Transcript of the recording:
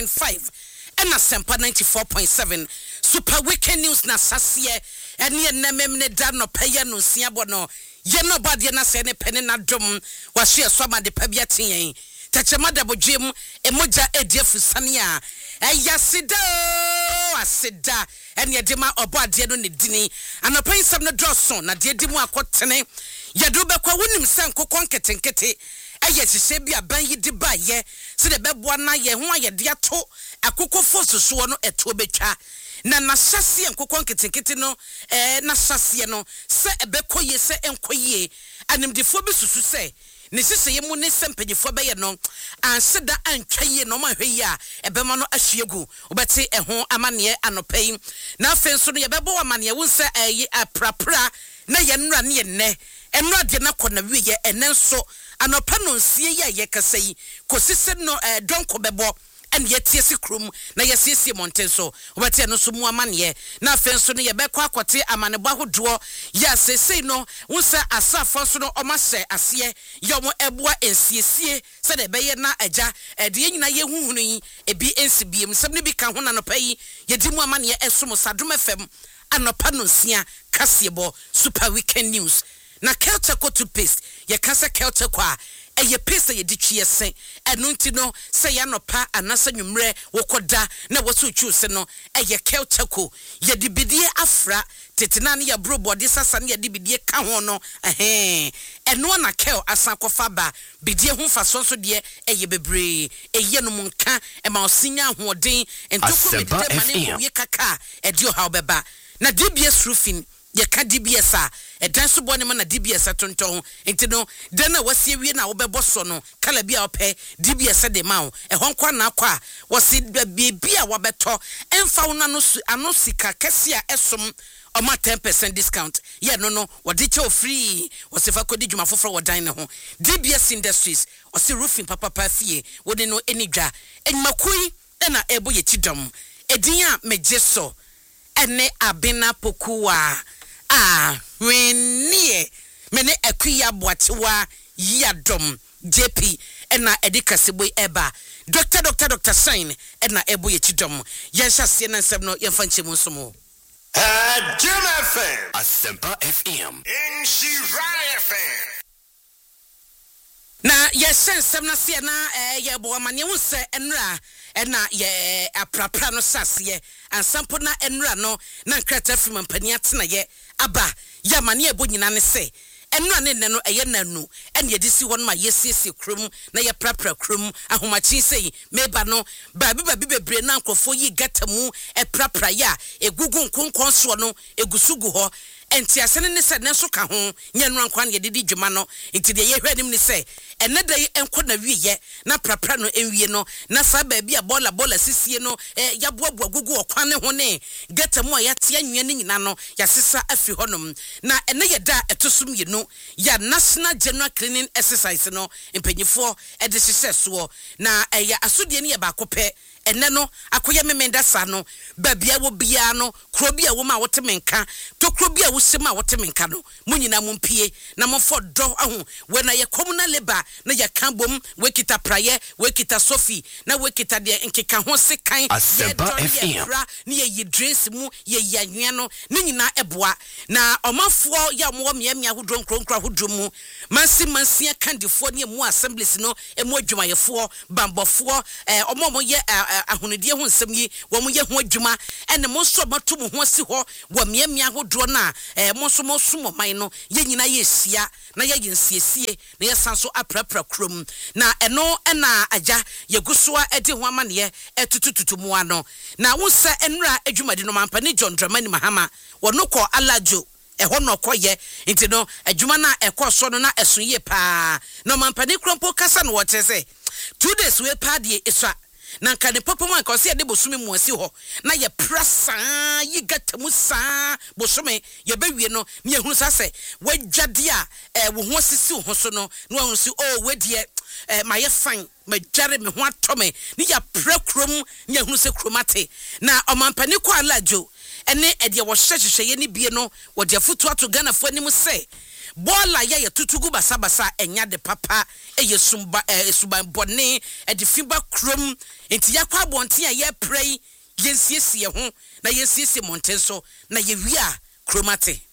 5 and Asempa 94.7 Super Weekend News na sasie ene nememne da no paya no siabo no ye no bade na se ne pene na dom wa hwe so ma de pa bia ten tachema da bodwem emoja ediefu sane a ayasida asida ene de ma obade no ne dini anopan sam no drosso na de mu akotene yadu bekwa wonim san kokon ketenkete aye hihye bia ban yi de ba ye se de beboa na ye ho aye de ato akokofo soso no eto betwa na nasase enkokon ketenkete no na sase no se ebekoye se enkoye animdifo bi susu se ne sese ye mu ne sempedifo be ye no anseda antwaye no ma hwe ya ebema no ahwiegu obete eho amane anopai na afenso no ye bebo amane wo se aprapra na ye nra ne ye ne enra de na kona wiye enenso anopa no nsie ye ye kasai kosise no donko bebo and yet yesi krum na yesi montenso obate no so mu amane na afenso no ye bekwa akote amane bo ahodo ya sesei no wonsa asafo so no omase ase yomo eboa ensiesie se de beye na agya de nyina ye huhunu yi ebi ensibiem sem ne bi ka ho na no pai ye di mu amane esom sadom fm anopa no nsia kasebo Super Weekend News na Kelteko toothpaste ye kasa Kelteko a eye pesa ye ditwie sen enu nti no se ya nopa anasa nwumre wokoda na wosu twuse no eye Kelteko ye dibidie afra tetina ne ya brobode sasa ne ya dibidie ka ho no enu na kel asakofa ba bidie ho fasonso de eye bebre eye no munka e ma osinya hoden entoko medide mane ye kaka e dio ha obeba na DBS roofing ye ka DBS a edan so bone ma na DBS atonton enti no den na wasie wie na wobebo so no kala bia opɛ DBS de ma wo ehon na akwa wasi bia wabeto emfa wona no ano sika kese a esom oma 10% discount ye no wodi che free wasi fa kodi dwuma foforo wodan ne ho DBS Industries wasi roofing papa fie wodi no enidwa enmakui na ebo ye tidom edin a mejeso ene abena pokuwa wenie mene akuya boatewa yadom JP ena edikasebo eba Dr. Sign ena ebo yechidom yensha sie na nsem no yemfa nchemu nsomo Jim FM Asempa FM in Shiraya FM na yensem na sie na yebo amane wo se enra ena ye aprapra no sase ansampo na enra no na nkrata fim ampani atena ye aba ya mane ebo nyina ne se enra ne no eye nanu ene yedisi won ma yesiesie krum na ye prapra krum ahomachi sei meba no babi bebre na nkofo yi gatamu prapra ya egugu nkonkon so no egusugu ho enti asene ne se ne so ka ho nyanwa nkwan ye didi dwuma no enti de ye hwanim ne se ene da enko na wiye na prapra no enwie no na sa baabi a bola sisie no ya boaboa gugu okwan ne ho ne gatamu a ya te anwea ne nyina no ya sesa afi honom na ene ye da etosum ye no ya national general cleaning exercise no empanyifo de hyehyɛ na ya asodie ne ye ba kopɛ ene no akoye memenda sa no babia wo bia no krobia wo ma wote menka to krobia wo sema wote menka no munyina mumpie na mofo do ahu we na ye communal labor na ye kambom we kita praye we kita sofi na we kita de nkeka ho sekan ye ne ye dress mu ye yanwe no ne nyina eboa na omafo ya mo miamia hodro nkronkra hodro mu mansi kandifo ne mu assemblies no emu adwumayefo bambofo omomo ye ahunudie ho nsem yi wo mo ye ho adwuma ene mo so mato mo ho si ho wo miamia hodro na mo so mo sumo man no ye nyina ye sia na ye nsiesie na ye sanso aprapra krom na eno na agya ye gusoa edi ho amane etutututu mu ano na wo se enra adwumadi no mampani John Dramani Mahama wo no ko alajo eho no koye nti no adwuma na ekoso no na esoye pa no mampani krompo kasa no wote se 2 days we pa de eswa na nka ne papa man ka se de bosumi mu asi ho na ye prasa yi gatamu sa bosumi ye bawie no ne ehunu sa se wadwade a wo ho sisi ho so no no ho si wedie ma ye fan ma dware me ho atome ne ya prakrom ne ehunu se kromate na omampani ko alajo ene ede wo hyehyehye ye ne bie no wo de afutu ato Ghana fo anim se bola ya tutugu basabasa enya de papa sumba suban bone e de fiba krom enti yakwa bonte a ye pray yensiesie ho na yensiesie montenso na ye wi a kromate